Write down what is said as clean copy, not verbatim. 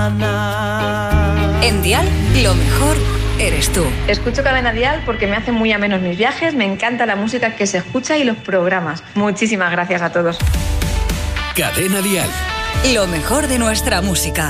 En Dial, lo mejor eres tú. Escucho Cadena Dial porque me hace muy amenos mis viajes, me encanta la música que se escucha y los programas. Muchísimas gracias a todos. Cadena Dial. Lo mejor de nuestra música.